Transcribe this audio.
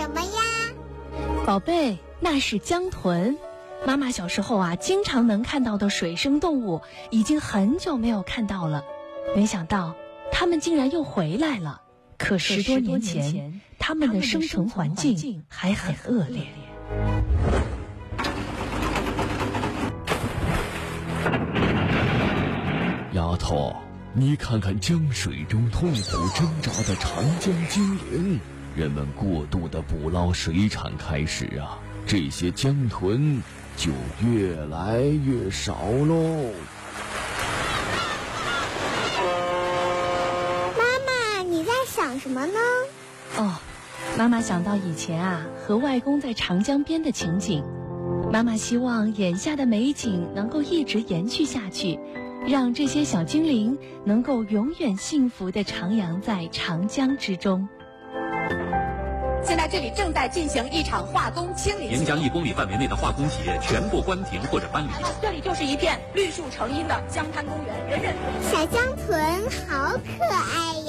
什么呀？ 宝贝，那是江豚。妈妈小时候啊，经常能看到的水生动物，已经很久没有看到了。没想到，它们竟然又回来了。可10多年前，它们的生存环境还很恶劣。 丫头，你看看江水中痛苦挣扎的长江精灵，人们过度的捕捞水产开始啊，这些江豚就越来越少喽。 妈妈，你在想什么呢？ 哦，妈妈想到以前啊，和外公在长江边的情景。妈妈希望眼下的美景能够一直延续下去，让这些小精灵能够永远幸福地徜徉在长江之中。 现在这里正在进行一场化工清理， 沿江1公里范围内的化工企业全部关停或者搬离。 这里就是一片绿树成荫的江滩公园，人人小江豚好可爱呀。